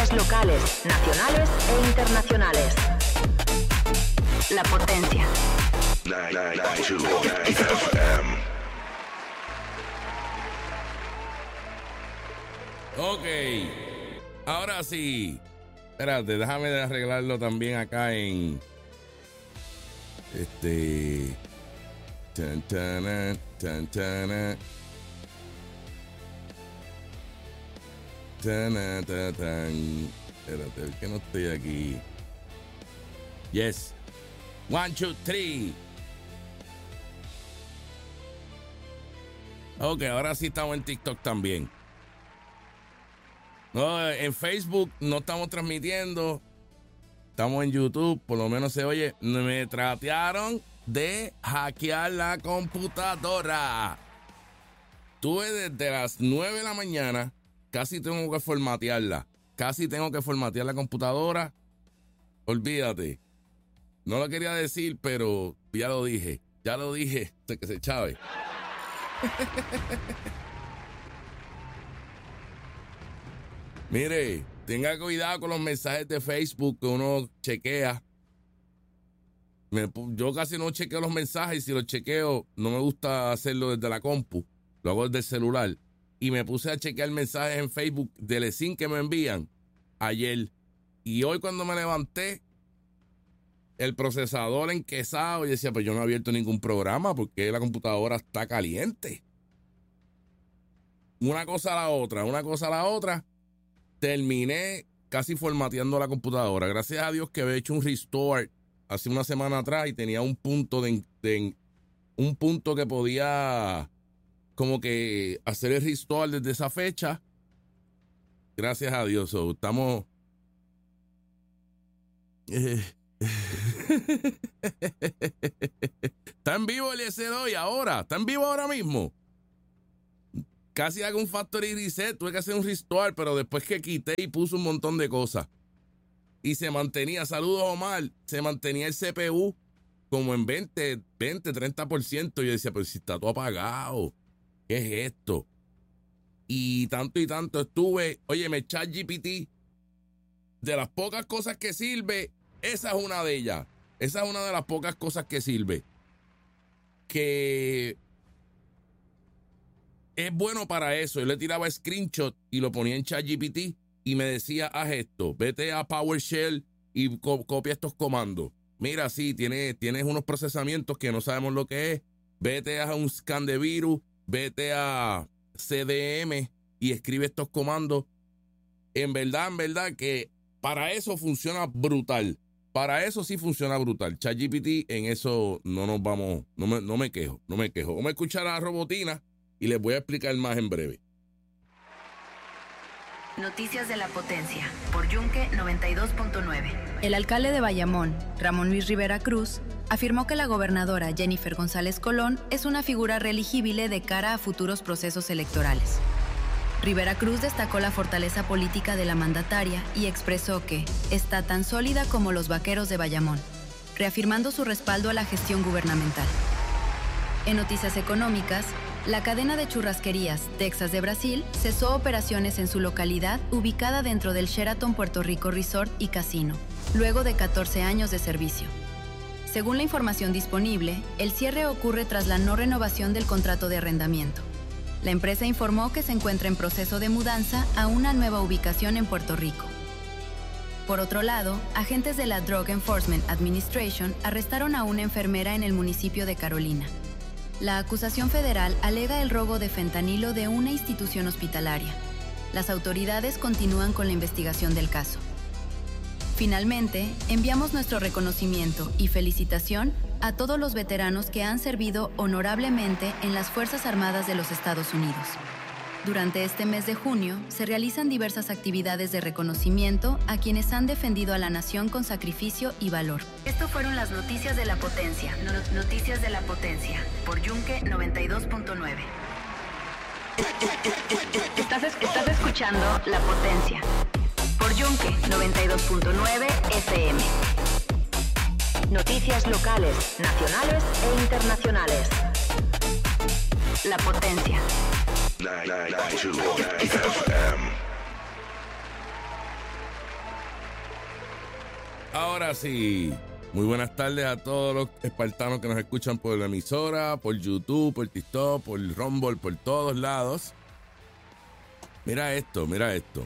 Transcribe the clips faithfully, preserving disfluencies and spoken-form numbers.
Noticias locales, nacionales e internacionales. La Potencia. noventa y dos punto nueve F M. Ok, ahora sí. Espérate, déjame de arreglarlo también acá en este tan tan tan tan tan tan tan. Espérate, que no estoy aquí. Yes. One, two, three. Ok, ahora sí estamos en TikTok también. No, en Facebook no estamos transmitiendo. Estamos en YouTube, por lo menos se oye. Me tratearon de hackear la computadora. Tuve desde las nueve de la mañana, casi tengo que formatearla. Casi tengo que formatear la computadora. Olvídate. No lo quería decir, pero ya lo dije. Ya lo dije. De que se chave. Mire, tenga cuidado con los mensajes de Facebook que uno chequea. Me, yo casi no chequeo los mensajes y si los chequeo, no me gusta hacerlo desde la compu. Lo hago desde el celular. Y me puse a chequear mensajes en Facebook del E S I N que me envían ayer. Y hoy cuando me levanté, el procesador enquesado, y decía, pues yo no he abierto ningún programa porque la computadora está caliente. Una cosa a la otra, una cosa a la otra. Terminé casi formateando la computadora. Gracias a Dios que había hecho un restore hace una semana atrás y tenía un punto de, de un punto que podía como que hacer el restore desde esa fecha. Gracias a Dios. So, estamos eh. Está en vivo el S hoy ahora. Está en vivo ahora mismo. Casi hago un factory reset, tuve que hacer un restore, pero después que quité y puse un montón de cosas. Y se mantenía, saludos Omar, se mantenía el C P U como en veinte, veinte, treinta por ciento. Yo decía, pero si está todo apagado, ¿qué es esto? Y tanto y tanto estuve, óyeme, ChatGPT, de las pocas cosas que sirve, esa es una de ellas. Esa es una de las pocas cosas que sirve. Que es bueno para eso. Yo le tiraba screenshot y lo ponía en ChatGPT y me decía, haz esto, vete a PowerShell y co- copia estos comandos. Mira, sí, tiene, tienes unos procesamientos que no sabemos lo que es. Vete a un scan de virus, vete a C D M y escribe estos comandos. En verdad, en verdad que para eso funciona brutal. Para eso sí funciona brutal. ChatGPT, en eso no nos vamos, no me, no me quejo, no me quejo. Vamos a escuchar a Robotina y les voy a explicar más en breve. Noticias de la Potencia, por Yunque noventa y dos punto nueve. El alcalde de Bayamón, Ramón Luis Rivera Cruz, afirmó que la gobernadora Jennifer González Colón es una figura reelegible de cara a futuros procesos electorales. Rivera Cruz destacó la fortaleza política de la mandataria y expresó que está tan sólida como los vaqueros de Bayamón, reafirmando su respaldo a la gestión gubernamental. En noticias económicas, la cadena de churrasquerías Texas de Brasil cesó operaciones en su localidad ubicada dentro del Sheraton Puerto Rico Resort y Casino, luego de catorce años de servicio. Según la información disponible, el cierre ocurre tras la no renovación del contrato de arrendamiento. La empresa informó que se encuentra en proceso de mudanza a una nueva ubicación en Puerto Rico. Por otro lado, agentes de la Drug Enforcement Administration arrestaron a una enfermera en el municipio de Carolina. La acusación federal alega el robo de fentanilo de una institución hospitalaria. Las autoridades continúan con la investigación del caso. Finalmente, enviamos nuestro reconocimiento y felicitación a todos los veteranos que han servido honorablemente en las Fuerzas Armadas de los Estados Unidos. Durante este mes de junio, se realizan diversas actividades de reconocimiento a quienes han defendido a la nación con sacrificio y valor. Esto fueron las noticias de la Potencia. No- noticias de la Potencia, por Yunque noventa y dos punto nueve. Estás, es- estás escuchando La Potencia, por Yunque noventa y dos punto nueve F M. Noticias locales, nacionales e internacionales. La Potencia. noventa y dos punto nueve F M. Ahora sí, muy buenas tardes a todos los espartanos que nos escuchan por la emisora, por YouTube, por TikTok, por Rumble, por todos lados. Mira esto, mira esto.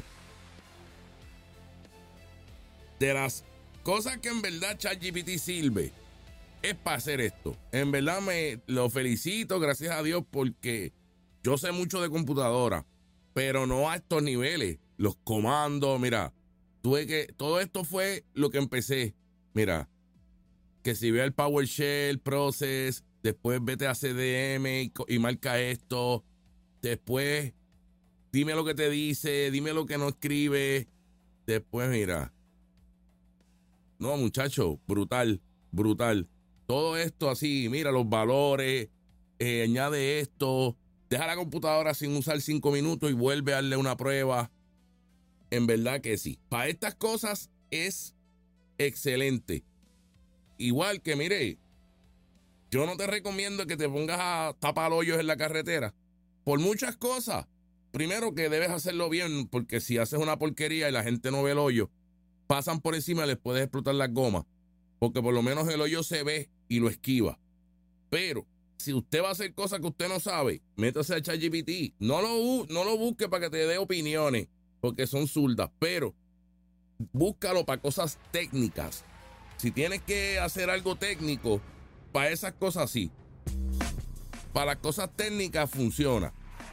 De las cosas que en verdad ChatGPT sirve, es para hacer esto. En verdad me lo felicito, gracias a Dios, porque yo sé mucho de computadora, pero no a estos niveles. Los comandos, mira, tuve que, todo esto fue lo que empecé. Mira, que si vea el PowerShell Process, después vete a C D M y, y marca esto, después dime lo que te dice, dime lo que no escribe, después mira. No, muchacho, brutal, brutal. Todo esto así, mira los valores, eh, añade esto, deja la computadora sin usar cinco minutos y vuelve a darle una prueba. En verdad que sí. Para estas cosas es excelente. Igual que, mire, yo no te recomiendo que te pongas a tapar hoyos en la carretera. Por muchas cosas. Primero que debes hacerlo bien, porque si haces una porquería y la gente no ve el hoyo, pasan por encima y les puedes explotar las gomas. Porque por lo menos el hoyo se ve y lo esquiva. Pero si usted va a hacer cosas que usted no sabe, métase a ChatGPT. No lo, no lo busque para que te dé opiniones, porque son zurdas, pero búscalo para cosas técnicas. Si tienes que hacer algo técnico, para esas cosas sí. Para las cosas técnicas funciona.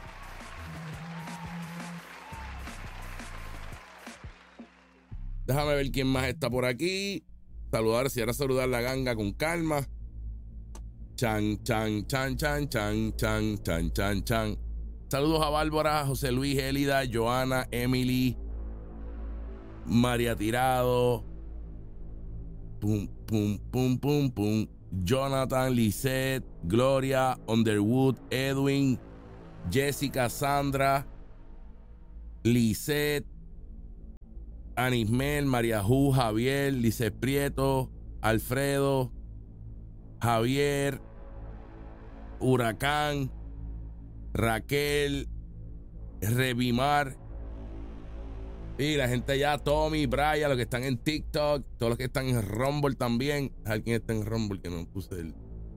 Déjame ver quién más está por aquí. Saludar, si ahora saludar la ganga con calma. Chan, chan, chan, chan, chan, chan, chan, chan, chan. Saludos a Bárbara, José Luis, Élida, Joana, Emily, María Tirado. Pum, pum, pum, pum, pum. Jonathan, Lisette, Gloria, Underwood, Edwin, Jessica, Sandra, Lisette, Anismel, María Ju, Javier, Lisette Prieto, Alfredo, Javier, Huracán, Raquel, Revimar, y la gente allá, Tommy, Brian, los que están en TikTok, todos los que están en Rumble también. Alguien está en Rumble que no puse el.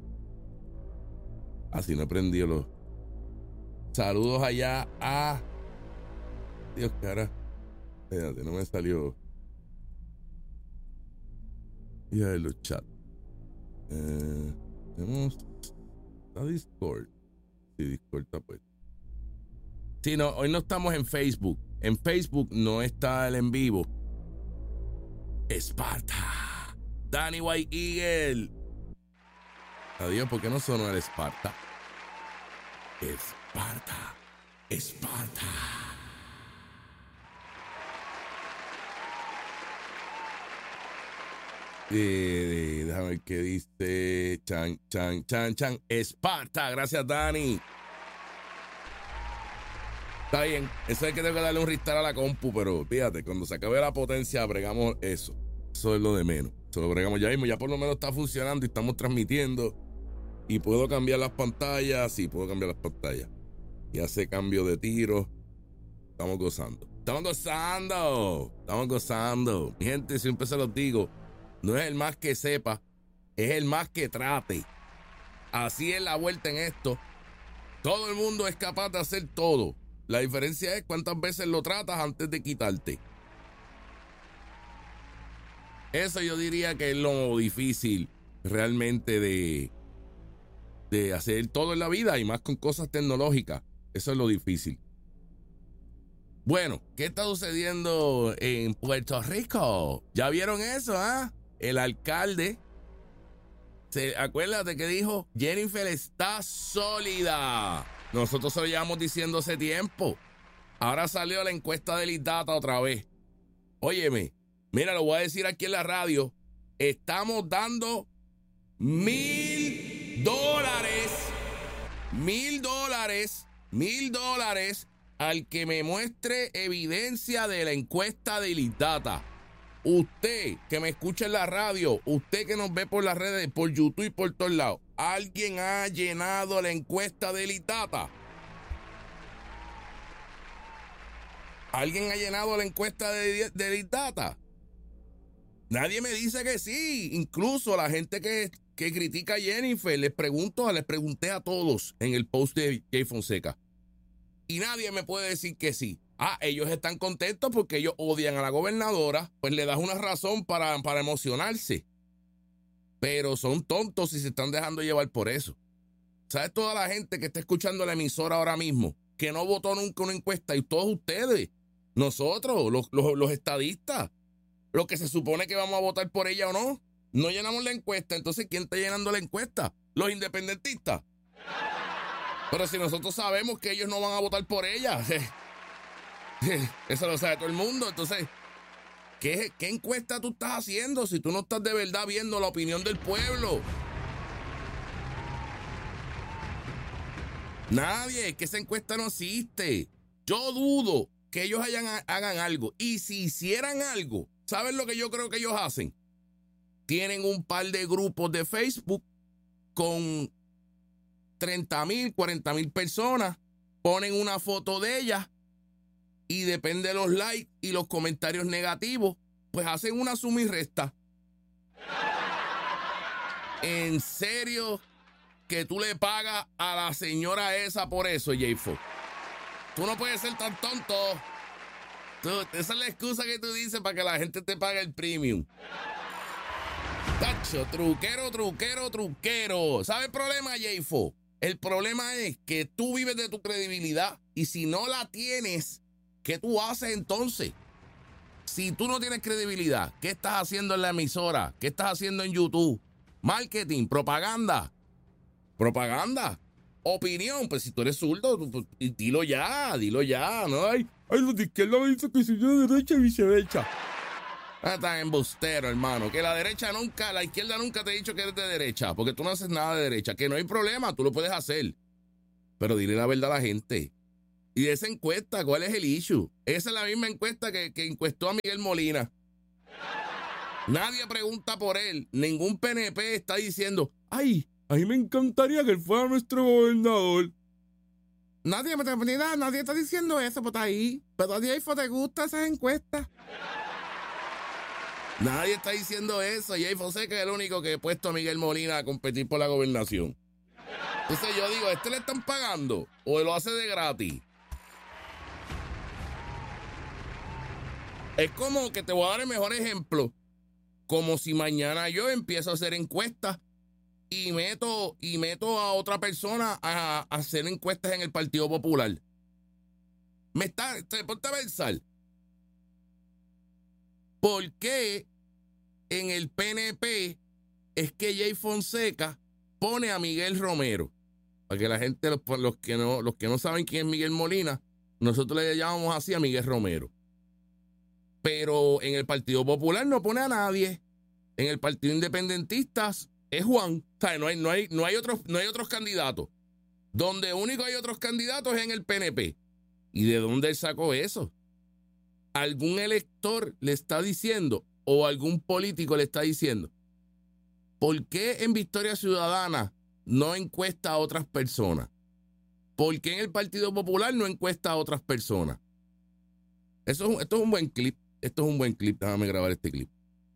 Así no he prendido los. Saludos allá a. Dios, cara. Espérate, no me salió. Y a ver los chats. Eh, tenemos. ¿Está Discord? Sí, Discord está puesto. Sí, no, hoy no estamos en Facebook. En Facebook no está el en vivo. Esparta. Danny White Eagle. Adiós, ¿por qué no sonó el Esparta? Esparta. Esparta. Eh, déjame ver qué dice. Chan, chan, chan, chan. Esparta. Gracias, Dani. Está bien, eso es que tengo que darle un restart a la compu, pero fíjate, cuando se acabe la potencia, bregamos eso. Eso es lo de menos. Eso lo bregamos ya mismo, ya por lo menos está funcionando y estamos transmitiendo. Y puedo cambiar las pantallas, sí, puedo cambiar las pantallas. Y hace cambio de tiro. Estamos gozando. Estamos gozando. Estamos gozando. Mi gente, siempre se los digo, no es el más que sepa, es el más que trate. Así es la vuelta en esto. Todo el mundo es capaz de hacer todo. La diferencia es cuántas veces lo tratas antes de quitarte. Eso yo diría que es lo difícil realmente de, de hacer todo en la vida y más con cosas tecnológicas. Eso es lo difícil. Bueno, ¿qué está sucediendo en Puerto Rico? ¿Ya vieron eso, ah? ¿eh? El alcalde, se, acuérdate que dijo, Jennifer está sólida. Nosotros se lo llevamos diciendo hace tiempo. Ahora salió la encuesta del IDATA otra vez. Óyeme, mira, lo voy a decir aquí en la radio. Estamos dando mil dólares. Mil dólares. Mil dólares al que me muestre evidencia de la encuesta del IDATA. Usted que me escucha en la radio, usted que nos ve por las redes, por YouTube y por todos lados, ¿alguien ha llenado la encuesta del IDATA? ¿Alguien ha llenado la encuesta de, del IDATA? Nadie me dice que sí. Incluso la gente que, que critica a Jennifer, les pregunto, les pregunté a todos en el post de Jay Fonseca. Y nadie me puede decir que sí. Ah, ellos están contentos porque ellos odian a la gobernadora, pues le das una razón para, para emocionarse. Pero son tontos y se están dejando llevar por eso. ¿Sabes? Toda la gente que está escuchando la emisora ahora mismo, que no votó nunca una encuesta, y todos ustedes, nosotros, los, los, los estadistas, los que se supone que vamos a votar por ella o no, no llenamos la encuesta. Entonces, ¿quién está llenando la encuesta? Los independentistas. Pero si nosotros sabemos que ellos no van a votar por ella, eso lo sabe todo el mundo. Entonces, ¿qué, qué encuesta tú estás haciendo si tú no estás de verdad viendo la opinión del pueblo? Nadie, que esa encuesta no existe. Yo dudo que ellos hayan, hagan algo. Y si hicieran algo, ¿saben lo que yo creo que ellos hacen? Tienen un par de grupos de Facebook con treinta mil, cuarenta mil personas, ponen una foto de ella y depende de los likes y los comentarios negativos, pues hacen una suma y resta. ¿En serio que tú le pagas a la señora esa por eso, J-Fo? Tú no puedes ser tan tonto. Tú, esa es la excusa que tú dices para que la gente te pague el premium. Tacho, truquero, truquero, truquero. ¿Sabe el problema, J-Fo? El problema es que tú vives de tu credibilidad y si no la tienes, ¿qué tú haces entonces? Si tú no tienes credibilidad, ¿qué estás haciendo en la emisora? ¿Qué estás haciendo en YouTube? Marketing, propaganda. Propaganda. Opinión, pues si tú eres zurdo, pues, dilo ya, dilo ya. No hay, ay, los de izquierda me dicen que soy de derecha y viceversa. Ah, tan embustero, hermano. Que la derecha nunca, la izquierda nunca te ha dicho que eres de derecha, porque tú no haces nada de derecha. Que no hay problema, tú lo puedes hacer. Pero dile la verdad a la gente. Y de esa encuesta, ¿cuál es el issue? Esa es la misma encuesta que, que encuestó a Miguel Molina. Nadie pregunta por él. Ningún P N P está diciendo, ay, a mí me encantaría que él fuera nuestro gobernador. Nadie, nadie, nadie está diciendo eso por ahí. Pero a J-Fo te gustan esas encuestas. Nadie está diciendo eso. Jay Fonseca es el único que he puesto a Miguel Molina a competir por la gobernación. Entonces yo digo, ¿a este le están pagando o lo hace de gratis? Es como que te voy a dar el mejor ejemplo. Como si mañana yo empiezo a hacer encuestas y meto, y meto a otra persona a, a hacer encuestas en el Partido Popular. Me está, te ponte a pensar. ¿Por qué en el P N P es que Jay Fonseca pone a Miguel Romero? Para que la gente, los, los, que no, los que no saben quién es Miguel Molina, nosotros le llamamos así a Miguel Romero. Pero en el Partido Popular no pone a nadie. En el Partido Independentista es Juan. O sea, no hay, no hay, no hay otros, no hay otros candidatos. Donde único hay otros candidatos es en el P N P. ¿Y de dónde él sacó eso? Algún elector le está diciendo, o algún político le está diciendo, ¿por qué en Victoria Ciudadana no encuesta a otras personas? ¿Por qué en el Partido Popular no encuesta a otras personas? Eso es, esto es un buen clip. Esto es un buen clip. Déjame grabar este clip.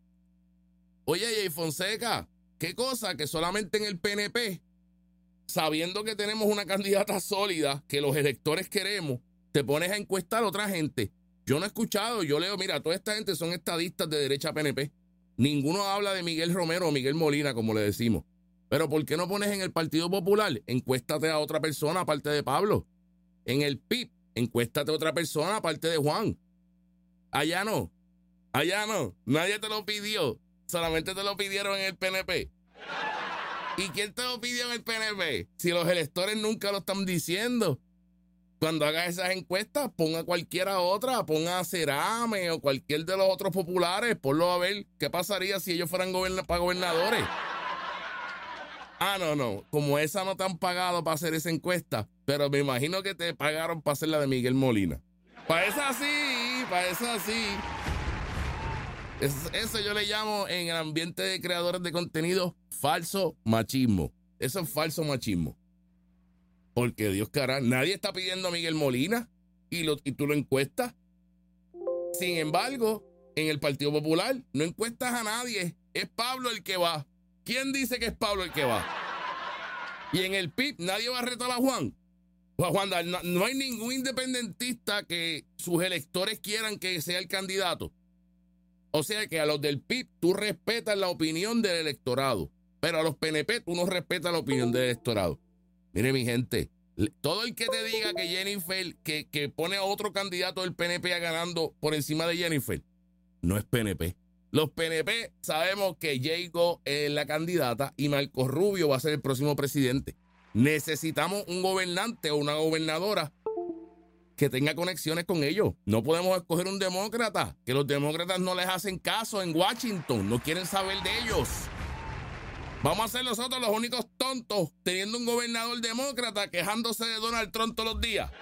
Oye, Jay Fonseca, ¿qué cosa? Que solamente en el P N P, sabiendo que tenemos una candidata sólida, que los electores queremos, te pones a encuestar a otra gente. Yo no he escuchado, yo leo, mira, toda esta gente son estadistas de derecha P N P. Ninguno habla de Miguel Romero o Miguel Molina, como le decimos. Pero ¿por qué no pones en el Partido Popular? Encuéstate a otra persona aparte de Pablo. En el P I B, encuéstate a otra persona aparte de Juan. Allá no. Allá no. Nadie te lo pidió. Solamente te lo pidieron en el P N P. ¿Y quién te lo pidió en el P N P? Si los electores nunca lo están diciendo. Cuando hagas esas encuestas, ponga cualquiera otra, ponga a Cerame o cualquier de los otros populares, ponlo a ver qué pasaría si ellos fueran goberna- para gobernadores. Ah, no, no, como esa no te han pagado para hacer esa encuesta, pero me imagino que te pagaron para hacer la de Miguel Molina. Para esa sí, para esa sí. Es, eso yo le llamo en el ambiente de creadores de contenido falso machismo. Eso es falso machismo. Porque Dios cara, nadie está pidiendo a Miguel Molina y, lo, y tú lo encuestas. Sin embargo, En el Partido Popular no encuestas a nadie. Es Pablo el que va. ¿Quién dice que es Pablo el que va? Y en el P I B nadie va a retar a Juan. Juan, no, no hay ningún independentista que sus electores quieran que sea el candidato. O sea que a los del P I B tú respetas la opinión del electorado, pero a los P N P tú no respetas la opinión del electorado. Mire, mi gente, todo el que te diga que Jennifer, que, que pone a otro candidato del P N P ganando por encima de Jennifer, no es P N P. Los P N P sabemos que Jacob es la candidata y Marco Rubio va a ser el próximo presidente. Necesitamos un gobernante o una gobernadora que tenga conexiones con ellos. No podemos escoger un demócrata, que los demócratas no les hacen caso en Washington, no quieren saber de ellos. Vamos a ser nosotros los únicos tontos teniendo un gobernador demócrata quejándose de Donald Trump todos los días.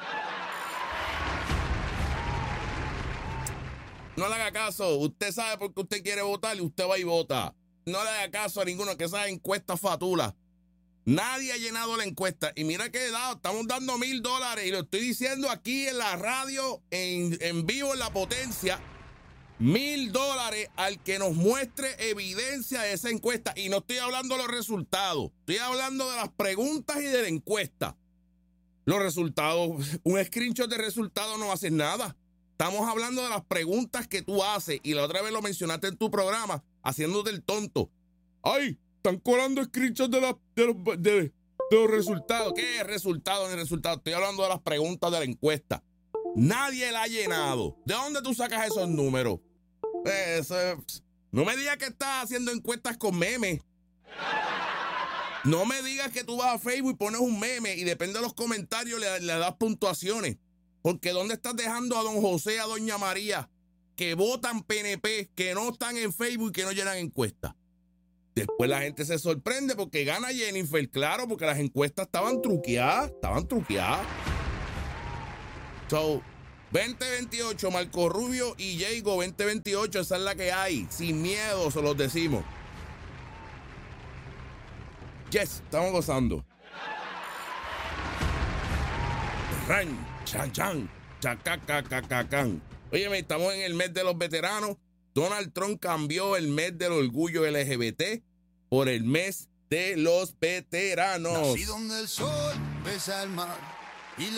No le haga caso, usted sabe por qué usted quiere votar y usted va y vota. No le haga caso a ninguno que esa encuesta fatula. Nadie ha llenado la encuesta. Y mira que he dado, estamos dando mil dólares y lo estoy diciendo aquí en la radio, en, en vivo en La Potencia. Mil dólares al que nos muestre evidencia de esa encuesta. Y no estoy hablando de los resultados, estoy hablando de las preguntas y de la encuesta. Los resultados, un screenshot de resultados no hace nada. Estamos hablando de las preguntas que tú haces. Y la otra vez lo mencionaste en tu programa, haciéndote el tonto. ¡Ay! Están colando screenshots de, la, de, los, de, de los resultados. ¿Qué es resultado en el resultado? Estoy hablando de las preguntas de la encuesta. Nadie la ha llenado. ¿De dónde tú sacas esos números? Eso, no me digas que estás haciendo encuestas con memes. No me digas que tú vas a Facebook y pones un meme y depende de los comentarios le, le das puntuaciones. Porque ¿dónde estás dejando a don José, a doña María, que votan P N P, que no están en Facebook y que no llenan encuestas? Después la gente se sorprende porque gana Jennifer, claro, porque las encuestas estaban truqueadas, estaban truqueadas. So, veinte veintiocho, Marco Rubio y Jacob veinte veintiocho, esa es la que hay. Sin miedo, se los decimos. Yes, estamos gozando. Ran, chan, chan, chacacacacacan. Óyeme, estamos en el mes de los veteranos. Donald Trump cambió el mes del orgullo L G B T por el mes de los veteranos. Nací donde el sol besa el mar.